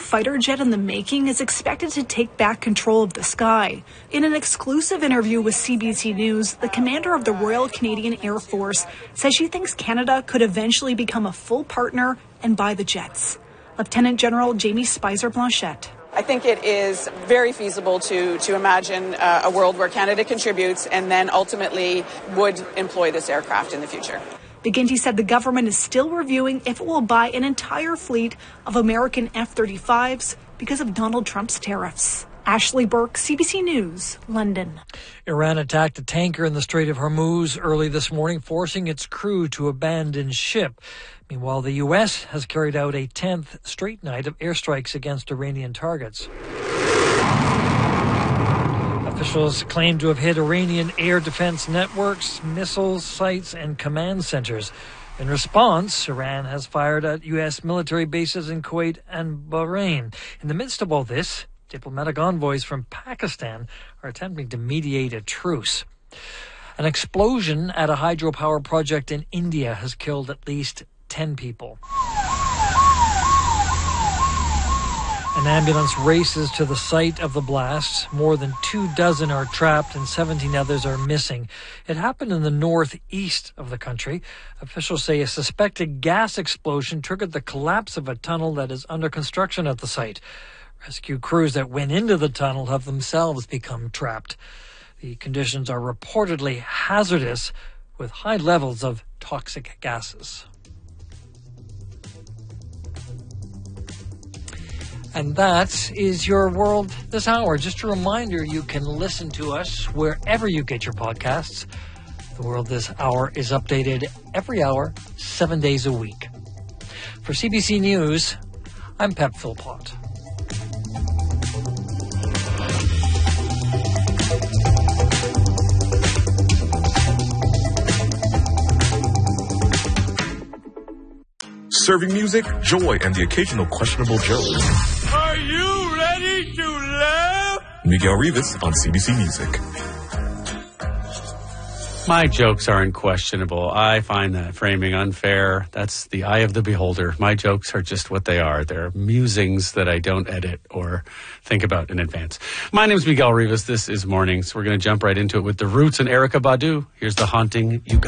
fighter jet in the making is expected to take back control of the sky. In an exclusive interview with CBC News, the commander of the Royal Canadian Air Force says she thinks Canada could eventually become a full partner and buy the jets. Lieutenant General Jamie Spicer-Blanchette. I think it is very feasible to imagine a world where Canada contributes and then ultimately would employ this aircraft in the future. McGuinty said the government is still reviewing if it will buy an entire fleet of American F-35s because of Donald Trump's tariffs. Ashley Burke, CBC News, London. Iran attacked a tanker in the Strait of Hormuz early this morning, forcing its crew to abandon ship. Meanwhile, the U.S. has carried out a 10th straight night of airstrikes against Iranian targets. Officials claim to have hit Iranian air defense networks, missiles, sites, and command centers. In response, Iran has fired at U.S. military bases in Kuwait and Bahrain. In the midst of all this, diplomatic envoys from Pakistan are attempting to mediate a truce. An explosion at a hydropower project in India has killed at least 10 people. An ambulance races to the site of the blast. More than 24 are trapped and 17 others are missing. It happened in the northeast of the country. Officials say a suspected gas explosion triggered the collapse of a tunnel that is under construction at the site. Rescue crews that went into the tunnel have themselves become trapped. The conditions are reportedly hazardous with high levels of toxic gases. And that is your world this hour. Just a reminder, you can listen to us wherever you get your podcasts. The world this hour is updated every hour, 7 days a week. For CBC News, I'm Pep Philpott. Serving music, joy, and the occasional questionable joke. Are you ready to laugh? Miguel Rivas on CBC Music. My jokes aren't questionable. I find that framing unfair. That's the eye of the beholder. My jokes are just what they are. They're musings that I don't edit or think about in advance. My name's Miguel Rivas. This is Mornings. We're going to jump right into it with The Roots and Erykah Badu. Here's The Haunting You Got.